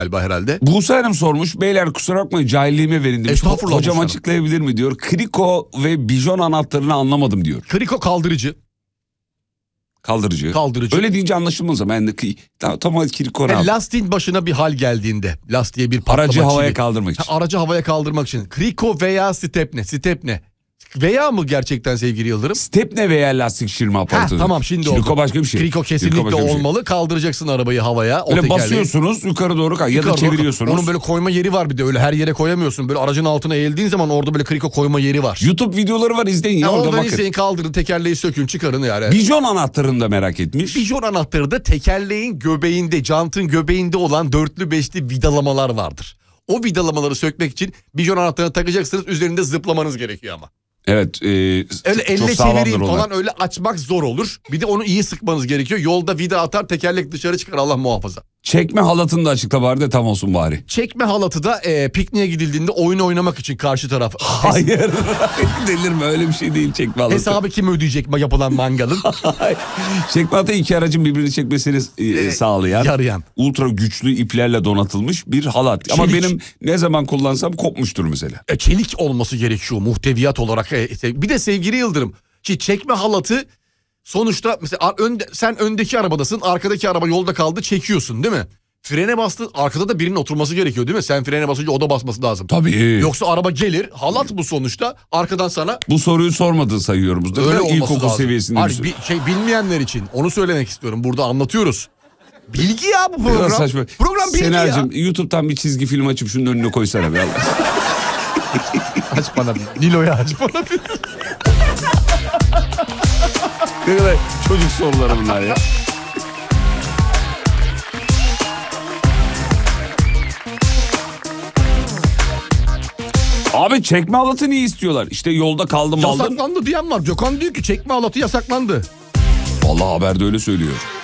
galiba herhalde. Buse Hanım sormuş. Beyler kusura bakmayın cahilliğime verin demiş. Estağfurullah Hocam Buse Hanım. açıklayabilir mi diyor. Kriko ve bijon anahtarını anlamadım diyor. Kriko kaldırıcı. Kaldırıcı. Öyle deyince anlaşılmaz ama. Yani tam kriko ne? Lastiğin başına bir hal geldiğinde. Lastiğe bir patlama. Aracı havaya kaldırmak için. Aracı havaya kaldırmak için. Kriko veya stepne. Veya mı gerçekten sevgili Yıldırım? Stepne veya lastik şişirme aparatı. Tamam şimdi oldu. Kriko başka bir şey. Kriko kesinlikle olmalı. Kaldıracaksın arabayı havaya. Öyle basıyorsunuz yukarı doğru ya da çeviriyorsunuz. Onun böyle koyma yeri var bir de öyle her yere koyamıyorsun. Böyle aracın altına eğildiğin zaman orada böyle kriko koyma yeri var. YouTube videoları var izleyin. Oradan izleyin, kaldırın, tekerleği sökün, çıkarın yani. Bijon anahtarını da merak etmiş. Bijon anahtarı da tekerleğin göbeğinde, jantın göbeğinde olan dörtlü beşli vidalamalar vardır. O vidalamaları sökmek için bijon anahtarını takacaksınız, üzerinde zıplamanız gerekiyor ama. Evet. Öyle elle çevireyim falan öyle açmak zor olur. Bir de onu iyi sıkmanız gerekiyor. Yolda vida atar, tekerlek dışarı çıkar, Allah muhafaza. Çekme halatını da açıkla bari de tam olsun bari. Çekme halatı da pikniğe gidildiğinde oyun oynamak için karşı taraf. Hayır. Delirme, öyle bir şey değil çekme halatı. Hesabı kim ödeyecek yapılan mangalın? Çekme halatı iki aracın birbirini çekmesini sağlayan. Yarayan. Ultra güçlü iplerle donatılmış bir halat. Çelik. Ama benim ne zaman kullansam kopmuştur mesela. Çelik olması gerekiyor muhteviyat olarak. Bir de sevgili Yıldırım, çekme halatı sonuçta mesela sen öndeki arabadasın, arkadaki araba yolda kaldı, çekiyorsun değil mi? Frene bastı, arkada da birinin oturması gerekiyor değil mi? Sen frene basınca o da basması lazım. Tabii. Yoksa araba gelir, halat bu sonuçta, arkadan sana... Bu soruyu sormadığını sayıyoruz. Öyle olması İlkokul lazım. seviyesinde. Hayır, bilmeyenler için onu söylemek istiyorum. Burada anlatıyoruz. Bilgi ya bu program. Biraz saçma. Program bilgi Sener'cim, ya. YouTube'dan bir çizgi film açıp şunun önüne koysana be. Aç bana bir. Nilo'ya aç bana bir. Ne kadar çocuk soruları bunlar ya. Abi çekme halatı niye istiyorlar? İşte yolda kaldım aldım. Yasaklandı diyen var. Gökhan diyor ki çekme halatı yasaklandı. Vallahi haberde öyle söylüyor.